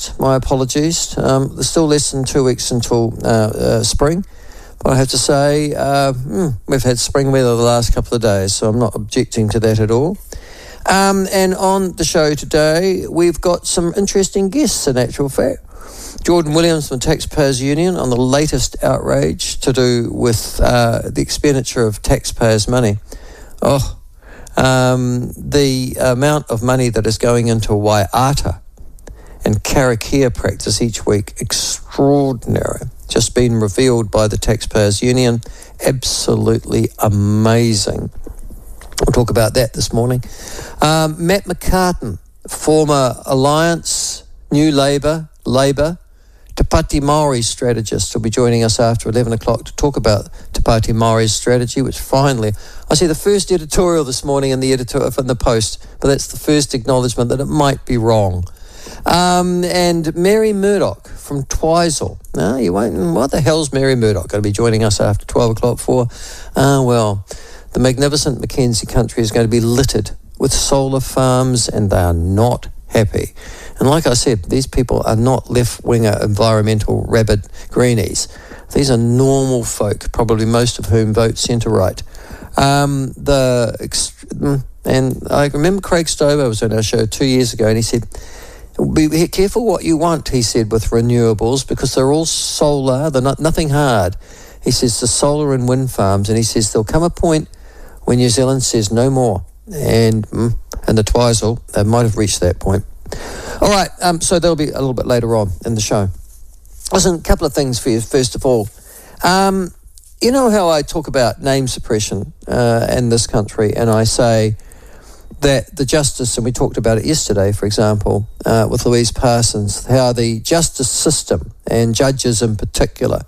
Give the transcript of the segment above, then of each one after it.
August. My apologies. There's still less than 2 weeks until spring. But I have to say, we've had spring weather the last couple of days, so I'm not objecting to that at all. And on the show today, we've got some interesting guests, in actual fact. Jordan Williams from Taxpayers Union on the latest outrage to do with the expenditure of taxpayers' money. The amount of money that is going into Waiata and karakia practice each week, extraordinary. Just been revealed by the Taxpayers Union. Absolutely amazing. We'll talk about that this morning. Matt McCartan, former Alliance, New Labour, Te Pāti Māori strategist, will be joining us after 11 o'clock to talk about Te Pāti Māori's strategy, which finally, I see the first editorial this morning in the Post, but that's the first acknowledgement that it might be wrong. And Mary Murdoch from Twizel. No, you won't. What the hell's Mary Murdoch going to be joining us after 12 o'clock for? The magnificent Mackenzie country is going to be littered with solar farms, and they are not happy. And like I said, these people are not left-winger environmental rabid greenies. These are normal folk, probably most of whom vote centre-right. And I remember Craig Stover was on our show 2 years ago, and he said, be careful what you want, he said, with renewables, because they're all solar, they're nothing hard. He says the solar and wind farms, and he says there'll come a point when New Zealand says no more. And the Twizel, they might have reached that point. All right, so that'll be a little bit later on in the show. Listen, a couple of things for you, first of all. You know how I talk about name suppression in this country, and I say that the justice, and we talked about it yesterday, for example, with Louise Parsons, how the justice system, and judges in particular,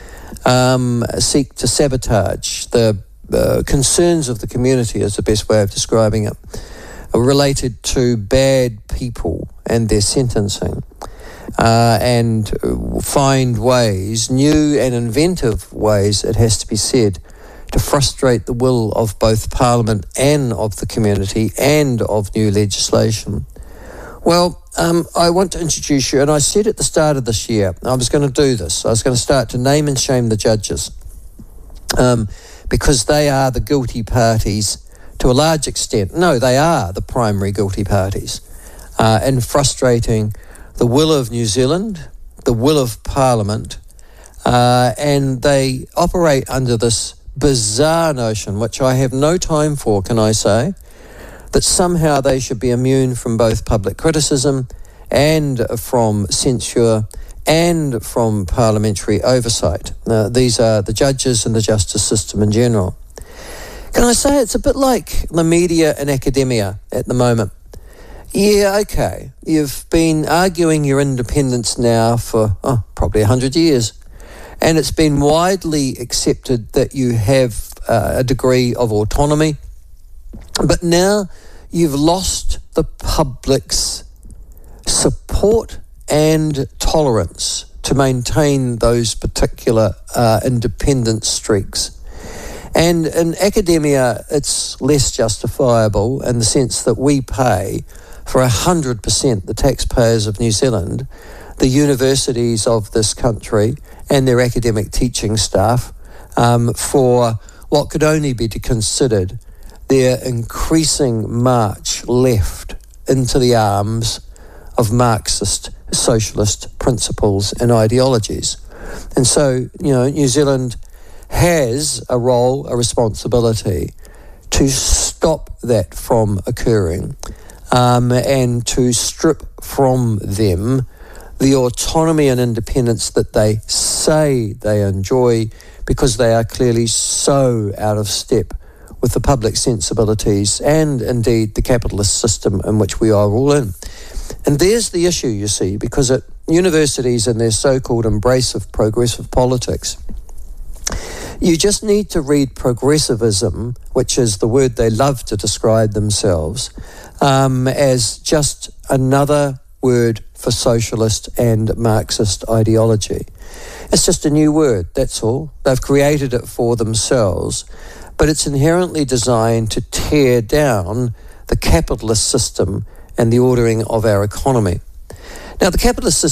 seek to sabotage the concerns of the community, is the best way of describing it, related to bad people and their sentencing, and find ways, new and inventive ways, it has to be said, to frustrate the will of both Parliament and of the community and of new legislation. Well, I want to introduce you, and I said at the start of this year, I was going to do this. I was going to start to name and shame the judges, because they are the guilty parties to a large extent. No, they are the primary guilty parties in frustrating the will of New Zealand, the will of Parliament, and they operate under this bizarre notion, which I have no time for, can I say, that somehow they should be immune from both public criticism and from censure and from parliamentary oversight. These are the judges and the justice system in general. Can I say it's a bit like the media and academia at the moment? Yeah, okay, you've been arguing your independence now for probably 100 years. And it's been widely accepted that you have a degree of autonomy. But now you've lost the public's support and tolerance to maintain those particular independent streaks. And in academia, it's less justifiable in the sense that we pay for 100%, the taxpayers of New Zealand, the universities of this country and their academic teaching staff, for what could only be considered their increasing march left into the arms of Marxist socialist principles and ideologies. And so, New Zealand has a role, a responsibility to stop that from occurring, and to strip from them the autonomy and independence that they say they enjoy, because they are clearly so out of step with the public sensibilities and indeed the capitalist system in which we are all in. And there's the issue, you see, because at universities and their so-called embrace of progressive politics, you just need to read progressivism, which is the word they love to describe themselves, as just another word for socialist and Marxist ideology. It's just a new word, that's all. They've created it for themselves, but it's inherently designed to tear down the capitalist system and the ordering of our economy. Now, the capitalist system